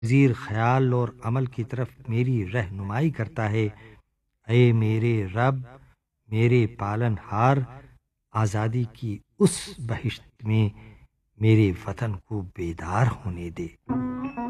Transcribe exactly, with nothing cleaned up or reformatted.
ज़ीर ख़याल और अमल की तरफ मेरी रहनुमाई करता है। ऐ मेरे रब, मेरे पालनहार, आज़ादी की उस बहिश्त में मेरे वतन को बेदार होने दे।